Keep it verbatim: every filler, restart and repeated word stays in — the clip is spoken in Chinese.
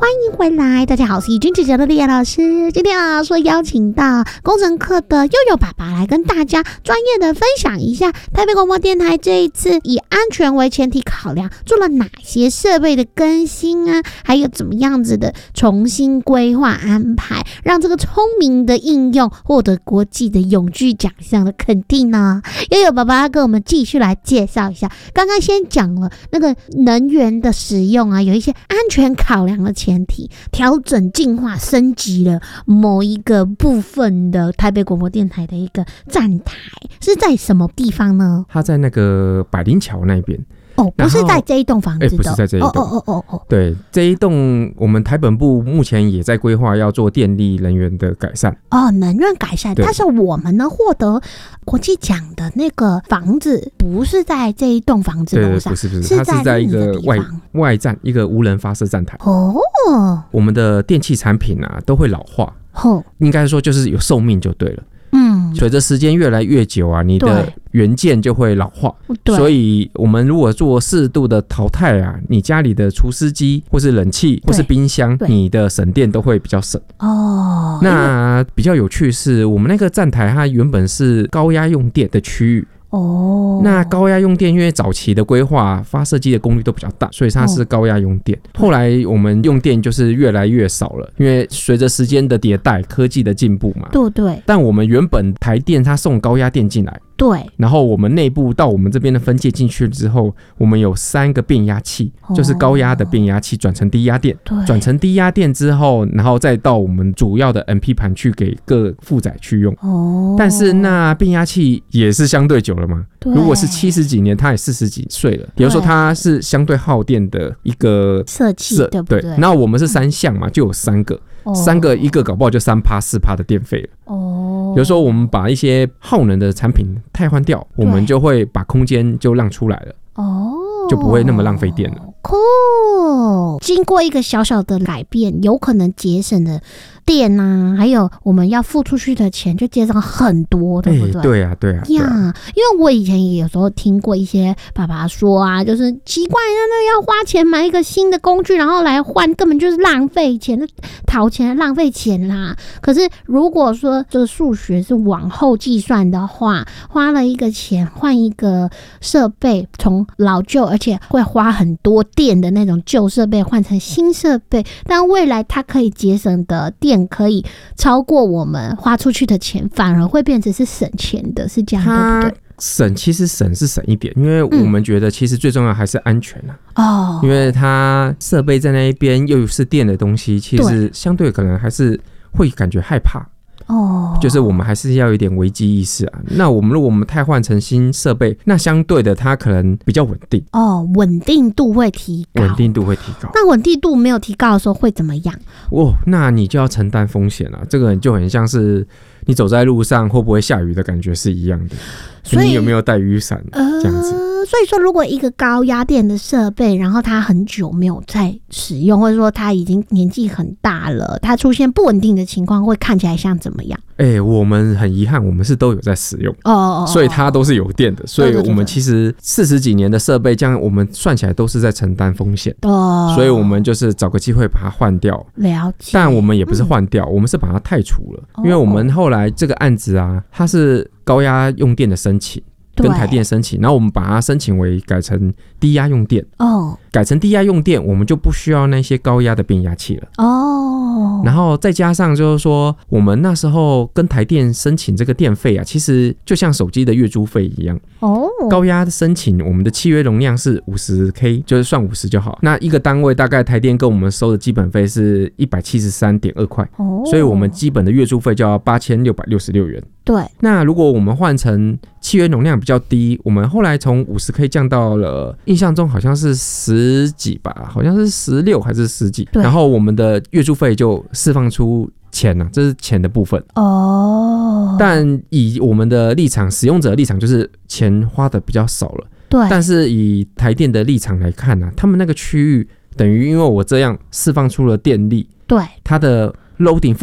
欢迎回来，大家好，我是怡君姐姐的丽雅老师。今天啊，说邀请到工程课的悠悠爸爸来跟大家专业的分享一下台北广播电台这一次以安全为前提考量，做了哪些设备的更新啊，还有怎么样子的重新规划安排，让这个聪明的应用获得国际的永续奖项的肯定呢？悠悠爸爸跟我们继续来介绍一下，刚刚先讲了那个能源的使用啊，有一些安全考量的前提，调整、进化、升级了某一个部分的台北广播电台的一个站台，是在什么地方呢？ 它在那个百灵桥那边。 哦，不是在这一栋房子的， 欸、不是在这一栋。 哦哦哦哦， 对，这一栋我们台本部目前也在规划要做电力能源的改善。 哦，能源改善，但是我们呢获得国际奖的那个房子不是在这一栋房子楼上， 不是不是， 是它是在一个外外站，一个无人发射站台。 哦， 我们的电器产品啊都会老化， 哦， 应该说就是有寿命就对了。 嗯， 随着时间越来越久啊，你的元件就会老化，所以我们如果做适度的淘汰啊，你家里的除湿机或是冷气或是冰箱，你的省电都会比较省。哦，那比较有趣是我们那个站台它原本是高压用电的区域。哦，那高压用电因为早期的规划发射机的功率都比较大，所以它是高压用电。哦，后来我们用电就是越来越少了，因为随着时间的迭代，科技的进步嘛。对对。但我们原本台电它送高压电进来，对，然后我们内部到我们这边的分界进去之后，我们有三个变压器，哦，就是高压的变压器转成低压电，转成低压电之后，然后再到我们主要的 M P 盘去给各负载去用。哦，但是那变压器也是相对久了嘛，如果是七十几年，它也四十几岁了，比如说它是相对耗电的一个设计，对不对？ 那我们是三项嘛，就有三个。哦，三个一个搞不好就三趴四趴的电费了。哦，比如说我们把一些耗能的产品汰换掉，我们就会把空间就让出来了。哦，就不会那么浪费电了。 酷，经过一个小小的改变，有可能节省的电啊，还有我们要付出去的钱就节省很多，对不对？欸， 对啊，对啊，对啊。 呀，因为我以前也有时候听过一些爸爸说啊，就是奇怪，那要花钱买一个新的工具，然后来换，根本就是浪费钱，讨钱浪费钱啦。可是如果说这个数学是往后计算的话，花了一个钱换一个设备，从老旧而且会花很多电的那种旧设备换成新设备，但未来它可以节省的电可以超过我们花出去的钱，反而会变成是省钱的，是这样对不对？ 省其实省是省一点，因为我们觉得其实最重要还是安全啊。哦，因为它设备在那一边又是电的东西，其实相对可能还是会感觉害怕。哦，就是我们还是要有一点危机意识啊。那我们如果我们汰换成新设备，那相对的它可能比较稳定。哦，稳定度会提高，稳定度会提高。 那稳定度没有提高的时候会怎么样？ 哦，那你就要承担风险了。这个就很像是你走在路上会不会下雨的感觉是一样的。所以你有没有带雨伞？这样子。 呃，所以说，如果一个高压电的设备，然后它很久没有在使用，或者说它已经年纪很大了，它出现不稳定的情况，会看起来像怎么样？ 哎、欸，我们很遗憾，我们是都有在使用哦，所以它都是有电的，所以我们其实四十几年的设备，这样我们算起来都是在承担风险哦，所以我们就是找个机会把它换掉。 了解， 但我们也不是换掉，嗯、我们是把它汰除了，因为我们后来这个案子啊，它是高压用电的申请。跟台电申请，然后我们把它申请为改成低压用电哦，改成低压用电，我们就不需要那些高压的变压器了哦。然后再加上就是说，我们那时候跟台电申请这个电费啊，其实就像手机的月租费一样哦。高压的申请，我们的契约容量是五十 K， 就是算五十就好。那一个单位大概台电跟我们收的基本费是一百七十三点二块，所以我们基本的月租费就要八千六百六十六元。对，那如果我们换成契约容量比较低，我们后来从五十 K 降到了，印象中好像是十几吧，好像是十六还是十几，然后我们的月租费就释放出钱啊，这是钱的部分哦。但以我们的立场，使用者的立场就是钱花的比较少了，对。但是以台电的立场来看啊，他们那个区域等于因为我这样释放出了电力，对，它的 loading